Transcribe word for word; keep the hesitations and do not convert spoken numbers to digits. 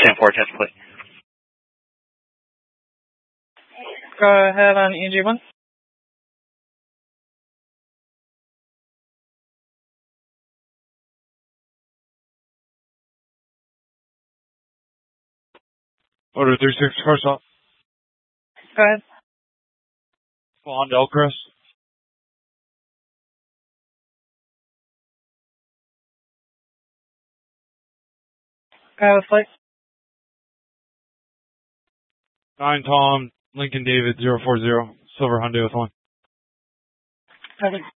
ten four, test plate. Go ahead on E G one. Order three six, car stop. Go ahead. On to Elcrest. Go ahead with flight. nine Tom, Lincoln David, zero four zero, Silver Hyundai with one. Okay.